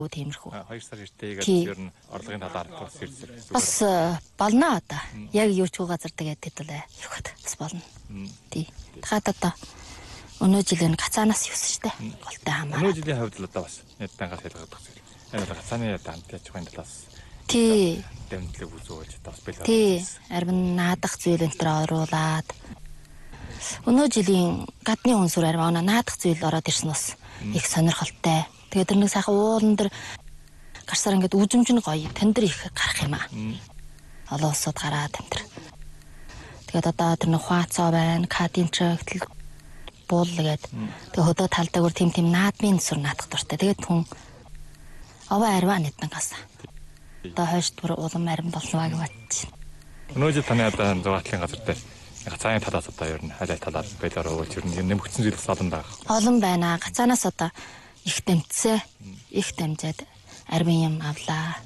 Тиймэрхүү. 2 сар иртэйгээд ер нь орлогын талаар тус ирсэн. Бас болно одоо. Яг юу ч газар тэгээд хэдүүлээ. Юугаад бас болно. Тий. Дахиад одоо өнөө жилийн гацаанаас юусэн штэ. Голтой хамаа. Өнөө жилийн хувьд л одоо бас нэг дангаар хэлгэх зүйл. Энэ гацааны дамт яж байгаа талаас. Тий. Дэмтлэг үзүүлж бас бэлээ. Тий. Арвин наадах зүйл энэ төр оруулаад. Өнөө жилийн гадны үнсүр арвин наадах зүйл ороод ирсэн бас их сонирхолтой. Тэгээд тэр нэг сайхан уулан дээр гарсаар ингээд үзэмж нь гоё. Тэн дээр их гарах юм аа. Олон улсууд гараад тэн дээр. Тэгээд одоо тэр нэг хуацаа байна, кадин чагтл буул гээд тэгээд хөдөө талдаагаар тийм наадмын сүр наадах дуртай. Тэгээд хүн аваа арваа нэгтангаас. Одоо хойш бүр улам арим болноо гэж бодчих. Өнөө жил таны одоо зугаатлын газар дээр гацааны талаас одоо ер нь аль талаар байлаар өгүүлж ер нь нэмэгдсэн зүйлс олон байгаа. Олон байна. Гацаанаас одоо их дэмцээ, их дэмжээд арвин юм авлаа.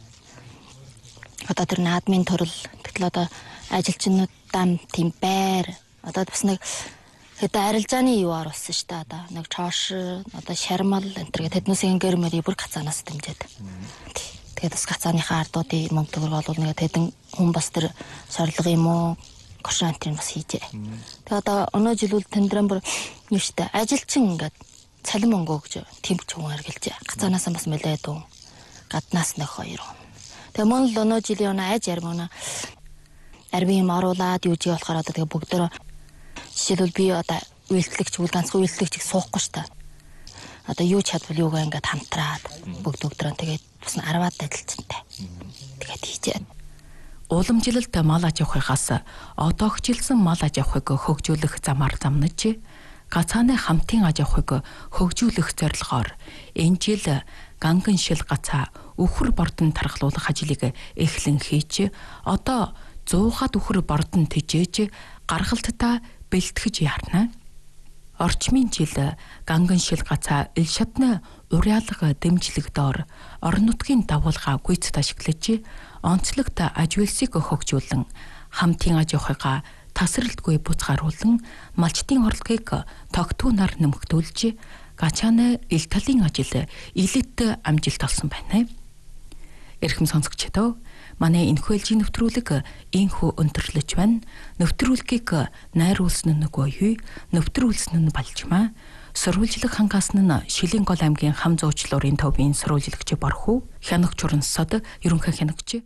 Одоо тэр наадмын төрөл тэгэл одоо ажилчнуудаа тийм байр одоо бас нэг хэдэ арилжааны юу оруулсан шүү дээ. Одоо нэг чоош одоо шармал энэ төр тэднээс гэрмэр бүр гацаанаас дэмжээд. Тэгээд бас гацааныхаа ардуудын мөнгө төгрөг олвол нэг тэдэн хүн бас тэр сорилго юм уу кошантрын бас хийжээ. Тэгээд одоо өнөө жилүүл тэндрэн бүр юу шүү дээ. Ажилчин ингээд цалин мөнгө гэж тэмч хүн харгалж гацаанаас бас мэлээд үү. Гаднаас нэг 2 хүн. Тэгээ мөн л өнөө жилийн айж ярмана арвин юм оруулаад юу жий болохоор одоо тэгээ бүгдөө жишээлбэл би одоо үйлчлэгч үл ганцхан үйлчлэгч суухгүй шүү дээ. Одоо юу чадвал юугаа ингээд хамтраад бүгд өдрөө тэгээд бас 10-аад ажилчтай. Тэгээд хийжээ. Уламжлалт мал аж ахуйгаас одоогчлсон мал аж ахуйг хөгжүүлэх замаар замнаж гацааны хамтын аж ахуйг хөгжүүлэх зорилгоор энэ жил ганган шил гацаа үхэр бордон тархлуулах ажлыг эхлэн хийж одоо 100-аад үхэр бордон тэжээж гаргалтаа бэлтгэж ярна. Орчмын жил ганган шил гацаа ил шатны уриалга дэмжлэг доор орон нутгийн дагуулга гүйцэд ашиглаж онцлогт аж үйлсийг хөгжүүлэн хамтын аж ахуйга тасралтгүй буцааруулан малчтын орлогыг тогтвороор нэмэгдүүлж гачааны ил талын ажил илэт амжилт олсон байна. Эрхэм сонсогчдоо манай энэхүү ээлжийн нэвтрүүлэг ийхүү өндөрлөж байна. Нэвтрүүлгийг найруулсан нь үгүй, нэвтрүүлсэн нь балжмаа. Сурвалжлах хангасан нь Шилийн гол аймгийн хам зуучлуурын төвийн сурвалжлагч Борхуу, хянагч Урансад, ерөнхий хянагч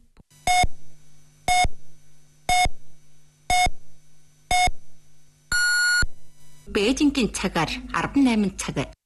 Бээжингийн цагаар 18 цаг